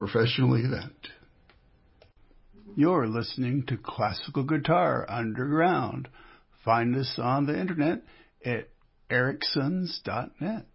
professional event. You're listening to Classical Guitar Underground. Find us on the internet at ericsons.net.